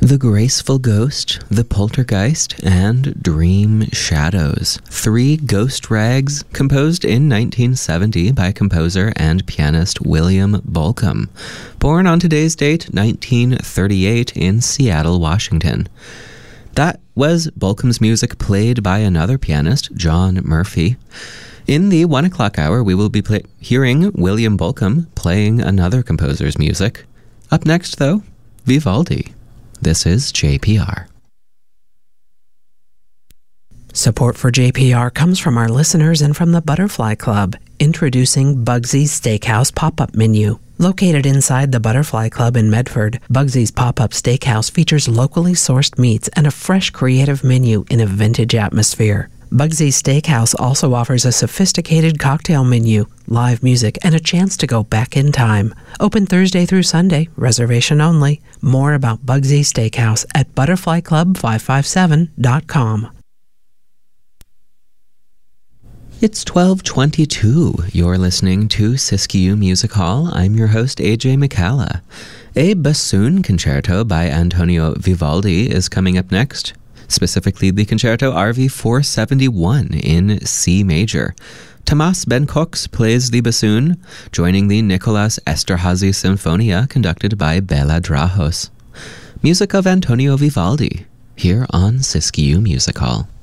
The Graceful Ghost, The Poltergeist, and Dream Shadows. 3 ghost rags composed in 1970 by composer and pianist William Bolcom. Born on today's date, 1938, in Seattle, Washington. That was Bolcom's music played by another pianist, John Murphy. In the 1 o'clock hour, we will be hearing William Bolcom playing another composer's music. Up next, though, Vivaldi. This is JPR. Support for JPR comes from our listeners and from the Butterfly Club, introducing Bugsy's Steakhouse Pop-Up Menu. Located inside the Butterfly Club in Medford, Bugsy's Pop-Up Steakhouse features locally sourced meats and a fresh, creative menu in a vintage atmosphere. Bugsy's Steakhouse also offers a sophisticated cocktail menu, live music, and a chance to go back in time. Open Thursday through Sunday, reservation only. More about Bugsy's Steakhouse at butterflyclub557.com. It's 12:22. You're listening to Siskiyou Music Hall. I'm your host, AJ McCalla. A bassoon concerto by Antonio Vivaldi is coming up next. Specifically the concerto RV 471 in C major. Tamas Ben Cox plays the bassoon, joining the Nicolas Esterhazy Sinfonia conducted by Bela Drahos. Music of Antonio Vivaldi, here on Siskiyou Music Hall.